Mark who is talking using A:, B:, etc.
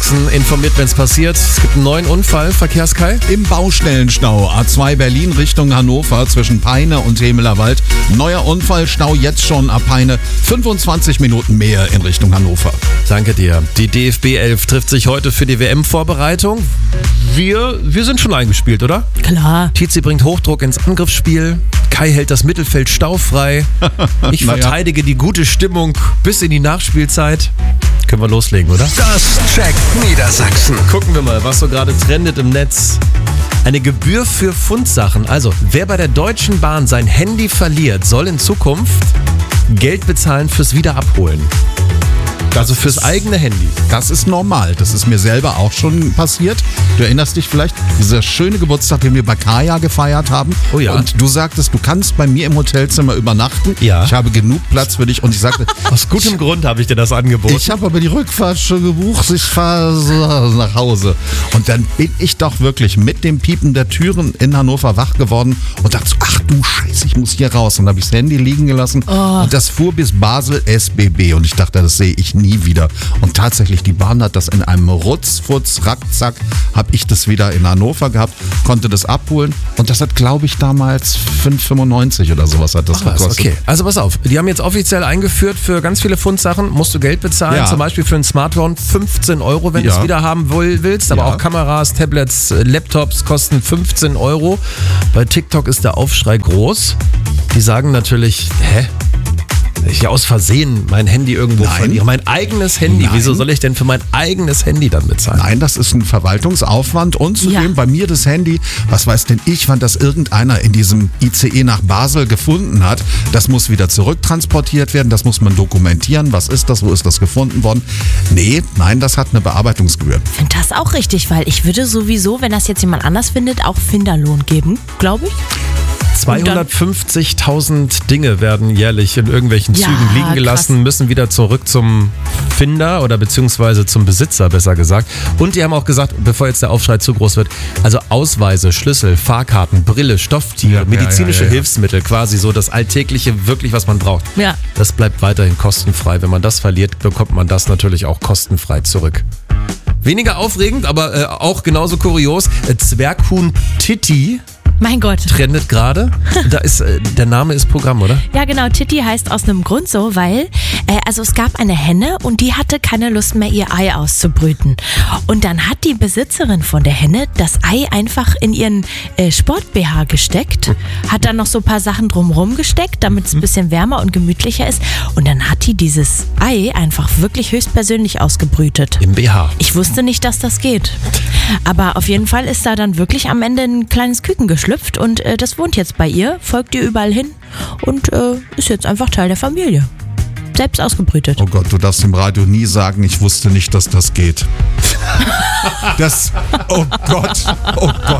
A: Sachsen informiert, wenn es passiert. Es gibt einen neuen Unfall, Verkehrskai.
B: Im Baustellenstau A2 Berlin Richtung Hannover zwischen Peine und Hemelerwald. Neuer Unfallstau jetzt schon ab Peine. 25 Minuten mehr in Richtung Hannover.
A: Danke dir. Die DFB 11 trifft sich heute für die WM-Vorbereitung. Wir sind schon eingespielt, oder?
C: Klar.
A: Tizi bringt Hochdruck ins Angriffsspiel. Kai hält das Mittelfeld staufrei. Ich verteidige die gute Stimmung bis in die Nachspielzeit. Können wir loslegen, oder?
D: Das checkt Niedersachsen.
A: Gucken wir mal, was so gerade trendet im Netz. Eine Gebühr für Fundsachen. Also, wer bei der Deutschen Bahn sein Handy verliert, soll in Zukunft Geld bezahlen fürs Wiederabholen. Also fürs eigene Handy.
B: Das ist normal. Das ist mir selber auch schon passiert. Du erinnerst dich vielleicht, dieser schöne Geburtstag, den wir bei Kaya gefeiert haben.
A: Oh ja.
B: Und du sagtest, du kannst bei mir im Hotelzimmer übernachten.
A: Ja.
B: Ich habe genug Platz für dich. Und ich sagte,
A: Aus gutem Grund habe ich dir das angeboten.
B: ich habe aber die Rückfahrt schon gebucht. Ich fahre so nach Hause. Und dann bin ich doch wirklich mit dem Piepen der Türen in Hannover wach geworden und dachte so, ach du Scheiße, ich muss hier raus. Und dann habe ich das Handy liegen gelassen. Und das fuhr bis Basel SBB. Und ich dachte, das sehe ich nie wieder. Und tatsächlich, die Bahn hat das in einem Rutzfutz, Rackzack, habe ich das wieder in Hannover gehabt, konnte das abholen. Und das hat, glaube ich, damals 5,95 oder sowas hat das gekostet.
A: Okay, also pass auf, die haben jetzt offiziell eingeführt, für ganz viele Fundsachen musst du Geld bezahlen,
B: Ja.
A: zum Beispiel für ein Smartphone 15 €, wenn du es
B: Ja.
A: wieder haben willst, aber
B: Ja.
A: auch Kameras, Tablets, Laptops kosten 15 €. Bei TikTok ist der Aufschrei groß. Die sagen natürlich, ich aus Versehen mein Handy irgendwo
B: Nein.
A: verliere. Mein eigenes Handy.
B: Nein.
A: Wieso soll ich denn für mein eigenes Handy dann bezahlen?
B: Nein, das ist ein Verwaltungsaufwand und zudem
C: Ja.
B: bei mir das Handy, was weiß denn ich, wann das irgendeiner in diesem ICE nach Basel gefunden hat, das muss wieder zurücktransportiert werden, das muss man dokumentieren, was ist das, wo ist das gefunden worden? Nein, das hat eine Bearbeitungsgebühr.
C: Ich finde das auch richtig, weil ich würde sowieso, wenn das jetzt jemand anders findet, auch Finderlohn geben, glaube ich.
A: 250.000 Dinge werden jährlich in irgendwelchen
C: Ja,
A: Zügen liegen gelassen,
C: krass.
A: müssen wieder zurück zum Finder oder beziehungsweise zum Besitzer, besser gesagt. Und die haben auch gesagt, bevor jetzt der Aufschrei zu groß wird, also Ausweise, Schlüssel, Fahrkarten, Brille, Stofftiere,
B: Ja,
A: medizinische
B: ja.
A: Hilfsmittel, quasi so das Alltägliche, wirklich, was man braucht.
C: Ja.
A: Das bleibt weiterhin kostenfrei. Wenn man das verliert, bekommt man das natürlich auch kostenfrei zurück. Weniger aufregend, aber auch genauso kurios. Zwerghuhn Titti
C: Mein Gott.
A: trendet gerade. Da ist der Name ist Programm, oder?
C: Ja, genau. Titti heißt aus einem Grund so, weil also es gab eine Henne und die hatte keine Lust mehr, ihr Ei auszubrüten. Und dann hat die Besitzerin von der Henne das Ei einfach in ihren Sport-BH gesteckt, hat dann noch so ein paar Sachen drumherum gesteckt, damit es ein bisschen wärmer und gemütlicher ist. Und dann hat die dieses Ei einfach wirklich höchstpersönlich ausgebrütet.
A: Im BH.
C: Ich wusste nicht, dass das geht. Aber auf jeden Fall ist da dann wirklich am Ende ein kleines Küken geschlüpft und das wohnt jetzt bei ihr, folgt ihr überall hin und ist jetzt einfach Teil der Familie. Selbst ausgebrütet.
B: Oh Gott, du darfst im Radio nie sagen, ich wusste nicht, dass das geht. Oh Gott.